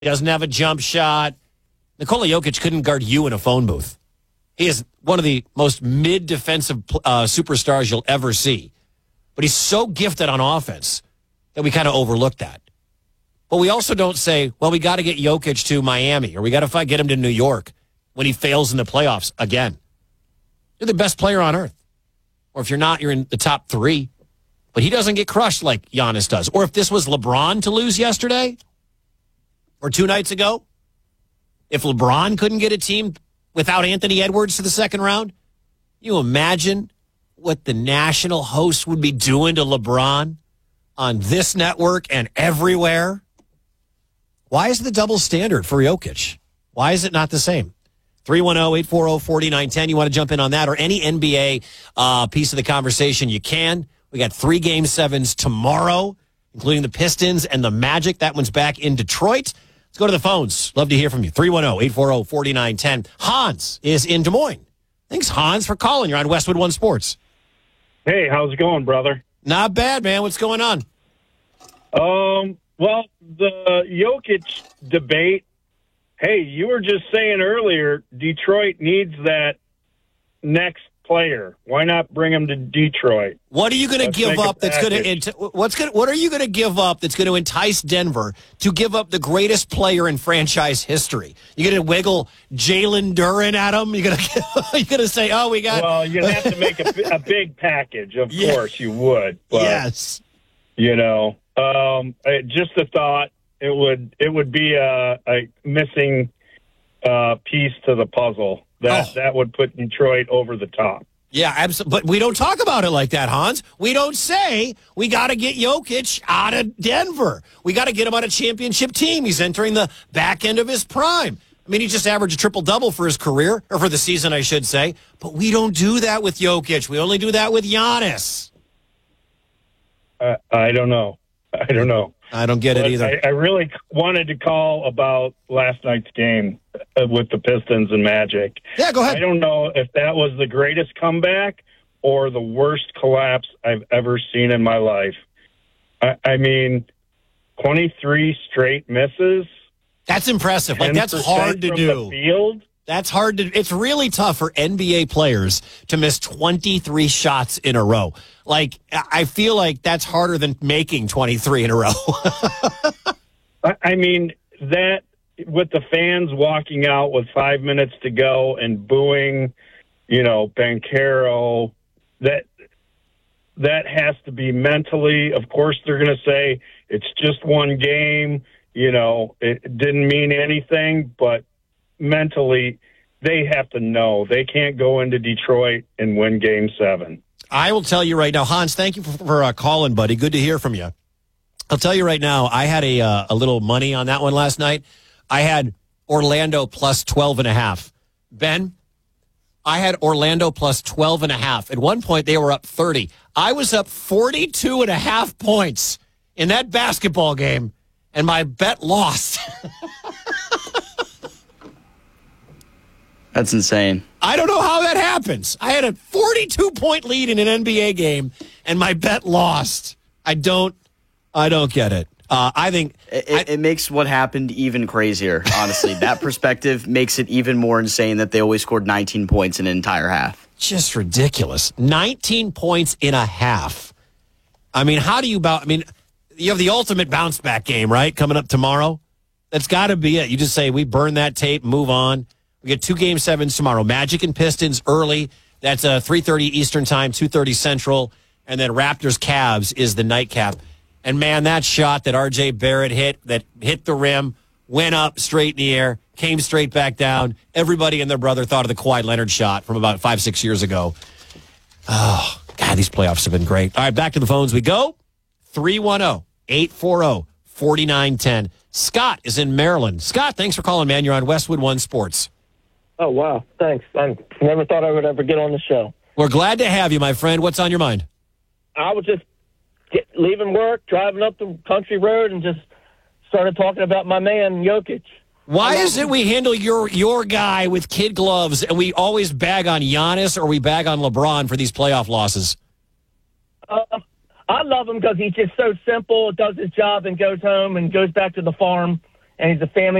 He doesn't have a jump shot. Nikola Jokic couldn't guard you in a phone booth. He is one of the most mid-defensive superstars you'll ever see. But he's so gifted on offense that we kind of overlook that. But we also don't say, well, we got to get Jokic to Miami or we got to get him to New York when he fails in the playoffs again. You're the best player on earth. Or if you're not, you're in the top 3. But he doesn't get crushed like Giannis does. Or if this was LeBron to lose yesterday or 2 nights ago, if LeBron couldn't get a team without Anthony Edwards to the second round, you imagine what the national host would be doing to LeBron on this network and everywhere? Why is the double standard for Jokic? Why is it not the same? 310-840-4910. You want to jump in on that or any NBA piece of the conversation, you can. We got 3 Game 7s tomorrow, including the Pistons and the Magic. That one's back in Detroit. Let's go to the phones. Love to hear from you. 310-840-4910. Hans is in Des Moines. Thanks, Hans, for calling. You're on Westwood One Sports. Hey, how's it going, brother? Not bad, man. What's going on? Well, the Jokic debate, hey, you were just saying earlier, Detroit needs that next player. Why not bring him to Detroit? What are you going to give up that's going to what are you going to give up that's going to entice Denver to give up the greatest player in franchise history? You going to wiggle Jalen Duren at him? You going to say, "Oh, we got." Well, you'd have to make a big package. Of course, you would. But, yes. You know, just a thought. It would be a missing piece to the puzzle. That would put Detroit over the top. Yeah, absolutely. But we don't talk about it like that, Hans. We don't say we got to get Jokic out of Denver. We got to get him on a championship team. He's entering the back end of his prime. I mean, he just averaged a triple-double for his career, or for the season, I should say. But we don't do that with Jokic. We only do that with Giannis. I don't know. I don't get it either. I really wanted to call about last night's game with the Pistons and Magic. Yeah, go ahead. I don't know if that was the greatest comeback or the worst collapse I've ever seen in my life. I mean, 23 straight misses. That's impressive. Like, that's hard to do. The field. That's hard to. It's really tough for NBA players to miss 23 shots in a row. Like, I feel like that's harder than making 23 in a row. I mean, that with the fans walking out with 5 minutes to go and booing, Banchero, that has to be mentally. Of course, they're going to say it's just one game. It didn't mean anything, but mentally, they have to know they can't go into Detroit and win Game 7. I will tell you right now, Hans, thank you for calling, buddy. Good to hear from you. I'll tell you right now, I had a little money on that one last night. I had Orlando plus 12.5. Ben, I had Orlando plus 12.5. At one point, they were up 30. I was up 42.5 points in that basketball game, and my bet lost. That's insane. I don't know how that happens. I had a 42-point lead in an NBA game, and my bet lost. I don't get it. I think it makes what happened even crazier, honestly. That perspective makes it even more insane that they always scored 19 points in an entire half. Just ridiculous. 19 points in a half. I mean, you have the ultimate bounce-back game, right, coming up tomorrow? That's got to be it. You just say, we burn that tape, move on. We get 2 Game 7s tomorrow. Magic and Pistons early. That's 3:30 Eastern Time, 2:30 Central. And then Raptors-Cavs is the nightcap. And, man, that shot that R.J. Barrett that hit the rim, went up straight in the air, came straight back down. Everybody and their brother thought of the Kawhi Leonard shot from about 5-6 years ago. Oh, God, these playoffs have been great. All right, back to the phones we go. 310-840-4910. Scott is in Maryland. Scott, thanks for calling, man. You're on Westwood One Sports. Oh, wow. Thanks. I never thought I would ever get on the show. We're glad to have you, my friend. What's on your mind? I was just leaving work, driving up the country road, and just started talking about my man, Jokic. Why is it we handle your guy with kid gloves and we always bag on Giannis or we bag on LeBron for these playoff losses? I love him because he's just so simple, does his job, and goes home and goes back to the farm and he's a family